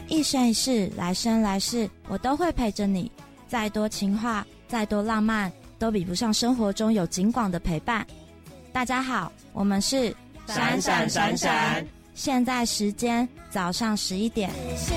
一生一世，来生来世，我都会陪着你。再多情话，再多浪漫，都比不上生活中有景广的陪伴。大家好，我们是闪闪闪闪， 现在时间早上11点。 幸